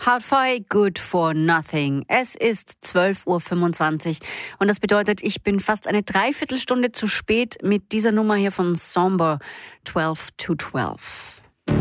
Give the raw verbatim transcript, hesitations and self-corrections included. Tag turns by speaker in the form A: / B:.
A: Hi-Fi, Good for Nothing. Es ist zwölf Uhr fünfundzwanzig und das bedeutet, ich bin fast eine Dreiviertelstunde zu spät mit dieser Nummer hier von Somber, twelve to twelve.